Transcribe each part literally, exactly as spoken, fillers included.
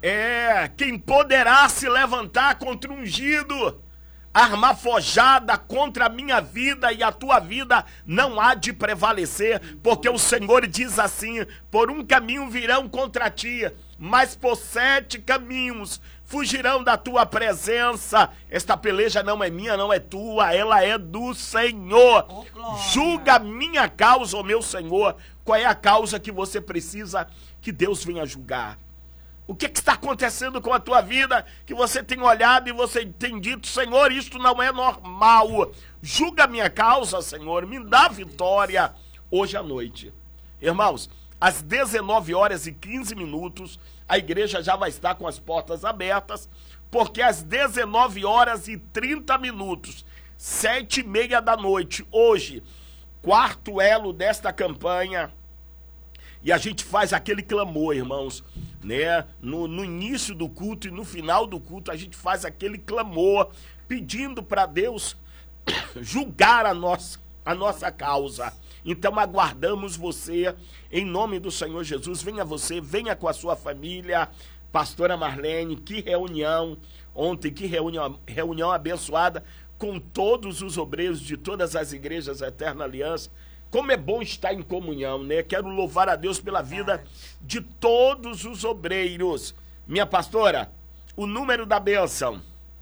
É, quem poderá se levantar contra o ungido? Arma forjada contra a minha vida e a tua vida não há de prevalecer, porque o Senhor diz assim: por um caminho virão contra ti, mas por sete caminhos fugirão da tua presença. Esta peleja não é minha, não é tua, ela é do Senhor. Oh, julga a minha causa, ó meu Senhor. Qual é a causa que você precisa que Deus venha julgar? O que, que está acontecendo com a tua vida que você tem olhado e você tem dito: Senhor, isto não é normal. Julga a minha causa, Senhor, me dá vitória hoje à noite. Irmãos, às dezenove horas e quinze minutos, a igreja já vai estar com as portas abertas, porque às dezenove horas e trinta minutos, sete e meia da noite, hoje, quarto elo desta campanha, e a gente faz aquele clamor, irmãos, né? No, no início do culto e no final do culto, a gente faz aquele clamor, pedindo para Deus julgar a nossa, a nossa causa. Então aguardamos você, em nome do Senhor Jesus. Venha você, venha com a sua família. Pastora Marlene, que reunião ontem, que reunião, reunião abençoada com todos os obreiros de todas as igrejas Eterna Aliança. Como é bom estar em comunhão, né? Quero louvar a Deus pela vida de todos os obreiros. Minha pastora, o número da bênção.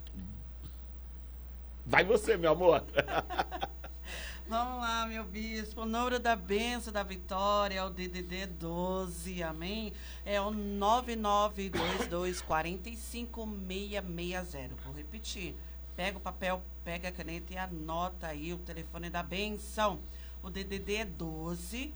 Vai você, meu amor. Vamos lá, meu bispo. O número da bênção da vitória é o D D D doze, amém? É o nove nove dois dois quatro cinco seis seis zero. Vou repetir. Pega o papel, pega a caneta e anota aí o telefone da bênção. O D D D é doze,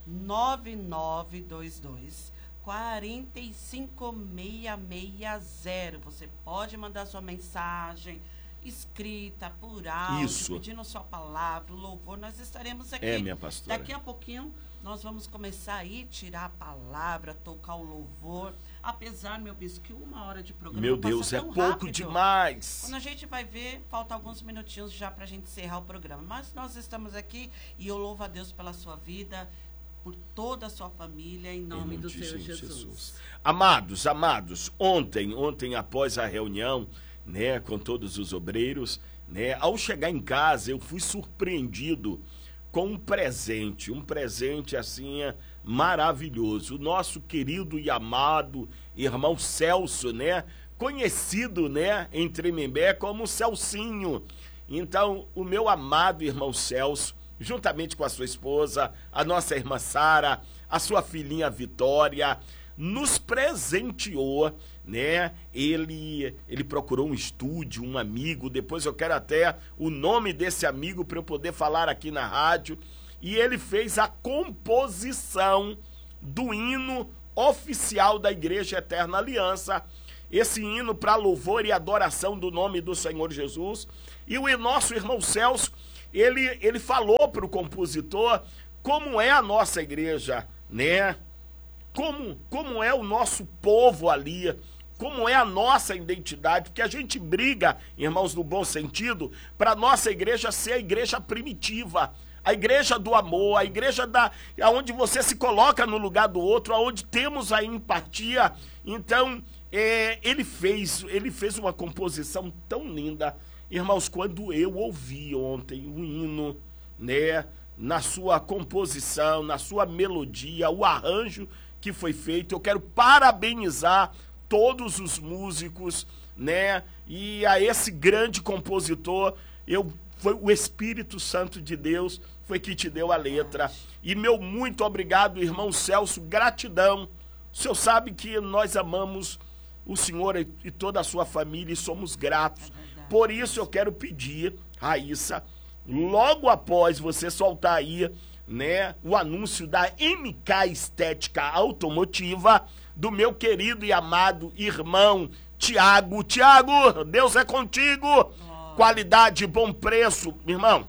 nove nove dois dois, quatro cinco seis seis zero. Você pode mandar sua mensagem escrita, por áudio, Isso. pedindo sua palavra, o louvor. Nós estaremos aqui. É, minha pastora. Daqui a pouquinho nós vamos começar aí, tirar a palavra, tocar o louvor. Apesar, meu bispo, que uma hora de programa Meu Deus, é pouco rápido. demais. Quando a gente vai ver, falta alguns minutinhos já para a gente encerrar o programa. Mas nós estamos aqui e eu louvo a Deus pela sua vida, por toda a sua família, em nome, em nome do Senhor Jesus. Jesus. Amados, amados, ontem, ontem após a reunião, né, com todos os obreiros, né, ao chegar em casa eu fui surpreendido com um presente, um presente assim maravilhoso. O nosso querido e amado irmão Celso, né, conhecido, né, em Tremembé como Celcinho. Então, o meu amado irmão Celso, juntamente com a sua esposa, a nossa irmã Sara, a sua filhinha Vitória, nos presenteou, né? Ele, ele procurou um estúdio, um amigo, depois eu quero até o nome desse amigo para eu poder falar aqui na rádio, e ele fez a composição do hino oficial da Igreja Eterna Aliança, esse hino para louvor e adoração do nome do Senhor Jesus. E o nosso irmão Celso, ele, ele falou para o compositor como é a nossa igreja, né? Como, como é o nosso povo ali, como é a nossa identidade, porque a gente briga, irmãos, no bom sentido, para a nossa igreja ser a igreja primitiva, a igreja do amor, a igreja da, onde você se coloca no lugar do outro, onde temos a empatia. Então, é, ele fez, ele fez uma composição tão linda. Irmãos, quando eu ouvi ontem o hino, né, na sua composição, na sua melodia, o arranjo que foi feito, eu quero parabenizar todos os músicos, né, e a esse grande compositor. Eu, foi o Espírito Santo de Deus foi que te deu a letra. E meu muito obrigado, irmão Celso, gratidão. O senhor sabe que nós amamos o senhor e toda a sua família e somos gratos. Por isso eu quero pedir, Raíssa, logo após você soltar aí, né, o anúncio da M K Estética Automotiva, do meu querido e amado irmão Tiago. Tiago, Deus é contigo. Oh. Qualidade, bom preço, irmão.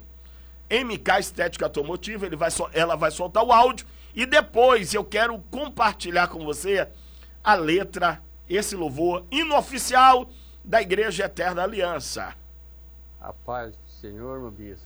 M K Estética Automotiva, ele vai, ela vai soltar o áudio e depois eu quero compartilhar com você a letra, esse louvor, hino oficial da Igreja Eterna Aliança. A paz do Senhor, meu bispo.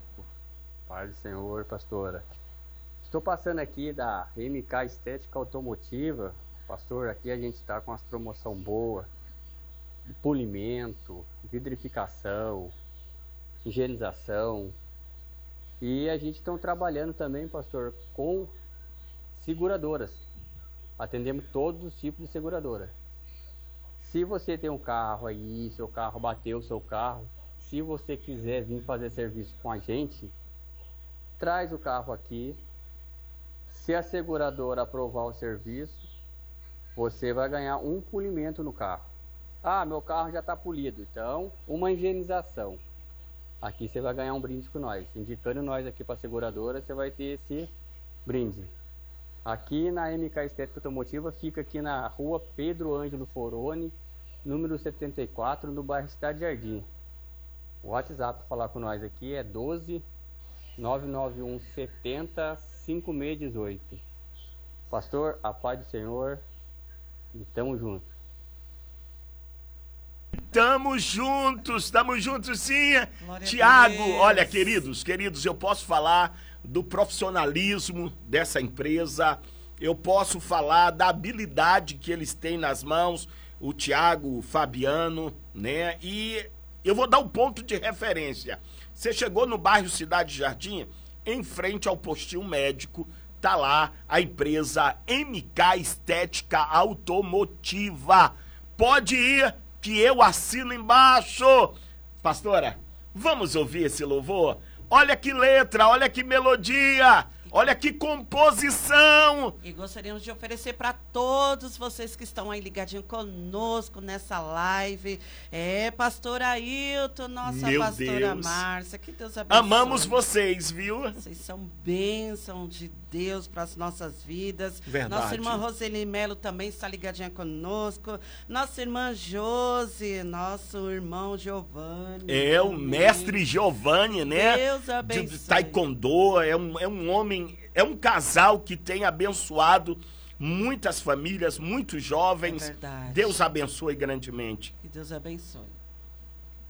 Paz do Senhor, pastora. Estou passando aqui da M K Estética Automotiva Pastor, aqui a gente está com as promoção boa, de polimento, vidrificação, higienização. E a gente está trabalhando também, pastor, com seguradoras. Atendemos todos os tipos de seguradora. Se você tem um carro aí, seu carro bateu o seu carro, se você quiser vir fazer serviço com a gente, traz o carro aqui. Se a seguradora aprovar o serviço, você vai ganhar um polimento no carro. Ah, meu carro já está polido, então uma higienização. Aqui você vai ganhar um brinde com nós. Indicando nós aqui para a seguradora, você vai ter esse brinde. Aqui na M K Estética Automotiva, fica aqui na rua Pedro Ângelo Foroni, número setenta e quatro, no bairro Cidade Jardim. O WhatsApp para falar com nós aqui é doze, nove nove um, setenta, cinco seis um oito. Pastor, a paz do Senhor e tamo junto. Tamo juntos, tamo juntos sim. Glória Tiago, olha, queridos, queridos, eu posso falar do profissionalismo dessa empresa, eu posso falar da habilidade que eles têm nas mãos, o Tiago, o Fabiano, né? E eu vou dar um ponto de referência. Você chegou no bairro Cidade Jardim, em frente ao postinho médico, tá lá a empresa M K Estética Automotiva. Pode ir, que eu assino embaixo. Pastora, vamos ouvir esse louvor? Olha que letra, olha que melodia, olha que composição. E gostaríamos de oferecer para todos vocês que estão aí ligadinho conosco nessa live. É, pastor Ailton, nossa Meu pastora Deus. Márcia, que Deus abençoe. Amamos vocês, viu? Vocês são bênção de Deus para as nossas vidas. Verdade. Nossa irmã Roseli Melo também está ligadinha conosco. Nossa irmã Josi, nosso irmão Giovanni. É, o também. mestre Giovanni, né? Deus abençoe. De taekwondo, é um, é um homem, é um casal que tem abençoado muitas famílias, muitos jovens. É verdade. Deus abençoe grandemente. Que Deus abençoe.